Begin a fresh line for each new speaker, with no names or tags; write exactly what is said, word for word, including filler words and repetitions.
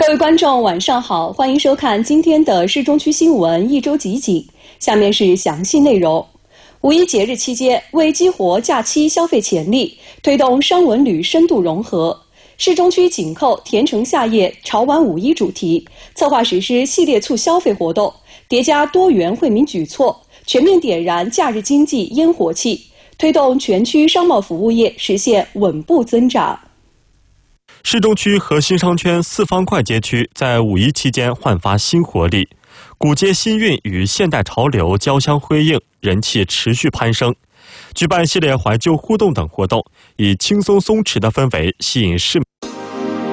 各位观众，晚上好，欢迎收看今天的市中区新闻一周集锦。下面是详细内容。五一节日期间，为激活假期消费潜力，推动商文旅深度融合，市中区紧扣甜城夏夜潮玩五一主题，策划实施系列促消费活动，叠加多元惠民举措，全面点燃假日经济烟火气，推动全区商贸服务业实现稳步增长。
市中区核心商圈四方块街区在五一期间焕发新活力，古街新韵与现代潮流交相辉映，人气持续攀升。举办系列怀旧互动等活动，以轻松松弛的氛围吸引市民。